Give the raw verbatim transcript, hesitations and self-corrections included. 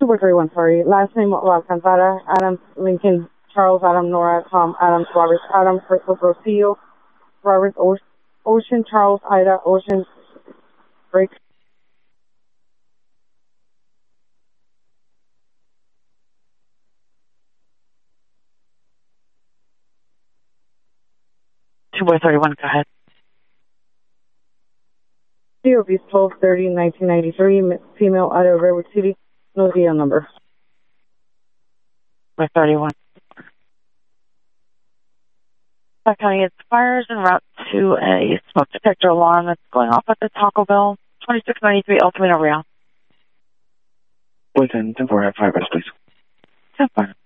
two four three one, sorry. Last name, Alcantara, Adams, Lincoln, Charles, Adam, Nora, Tom, Adams, Robert, Adam, Crystal, Rocio, Robert, o- Ocean, Charles, Ida, Ocean, Break. two four three one, go ahead. C O B twelve thirty, nineteen ninety-three, female, out of Redwood City, no D L number. four thirty-one. County, it's fires en route to a smoke detector alarm that's going off at the Taco Bell, twenty-six ninety-three El Camino Real. Within ten four, have five, please. ten four.